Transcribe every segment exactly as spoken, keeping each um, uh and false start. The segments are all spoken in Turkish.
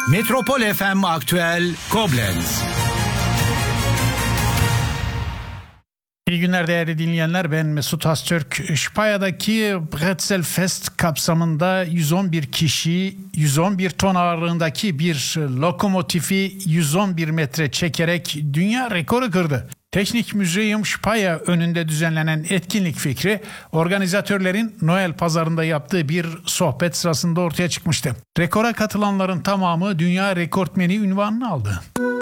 Metropol F M Aktüel Koblenz. İyi günler değerli dinleyenler, ben Mesut Astürk. Spaya'daki Brezelfest kapsamında yüz on bir kişi yüz on bir ton ağırlığındaki bir lokomotifi yüz on bir metre çekerek dünya rekoru kırdı. Teknik Museum Spaya önünde düzenlenen etkinlik fikri organizatörlerin Noel pazarında yaptığı bir sohbet sırasında ortaya çıkmıştı. Rekora katılanların tamamı dünya rekortmeni unvanını aldı.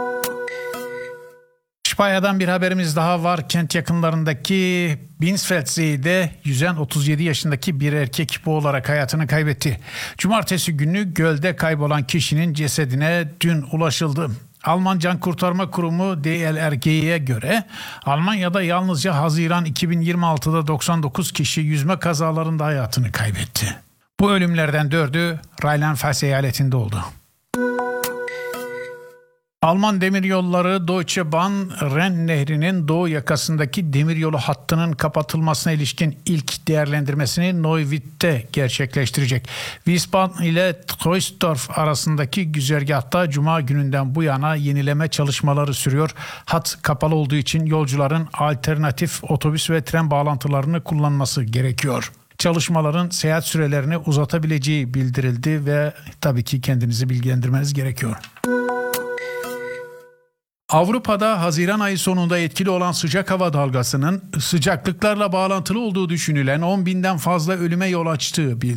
Spaya'dan bir haberimiz daha var. Kent yakınlarındaki Binsfeldsee'de yüzen otuz yedi yaşındaki bir erkek boğularak hayatını kaybetti. Cumartesi günü gölde kaybolan kişinin cesedine dün ulaşıldı. Alman Can Kurtarma Kurumu D L R G'ye göre Almanya'da yalnızca Haziran iki bin yirmi altıda doksan dokuz kişi yüzme kazalarında hayatını kaybetti. Bu ölümlerden dördü Rheinland-Pfalz eyaletinde oldu. Alman demiryolları Deutsche Bahn, Ren Nehri'nin doğu yakasındaki demiryolu hattının kapatılmasına ilişkin ilk değerlendirmesini Neuwied'de gerçekleştirecek. Wiesbaden ile Troisdorf arasındaki güzergahta Cuma gününden bu yana yenileme çalışmaları sürüyor. Hat kapalı olduğu için yolcuların alternatif otobüs ve tren bağlantılarını kullanması gerekiyor. Çalışmaların seyahat sürelerini uzatabileceği bildirildi ve tabii ki kendinizi bilgilendirmeniz gerekiyor. Avrupa'da Haziran ayı sonunda etkili olan sıcak hava dalgasının sıcaklıklarla bağlantılı olduğu düşünülen on binden fazla ölüme yol açtığı bildirildi.